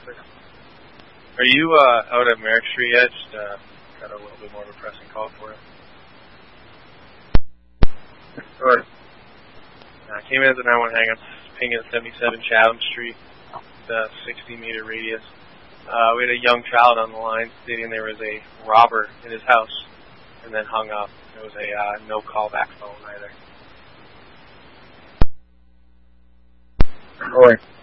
Are you out at Merrick Street yet? Just got a little bit more of a pressing call for it. Sure. I came in at the 911 hang-up, ping at 77 Chatham Street, the 60-meter radius. We had a young child on the line stating there was a robber in his house, and then hung up. There was a no callback phone either. All right.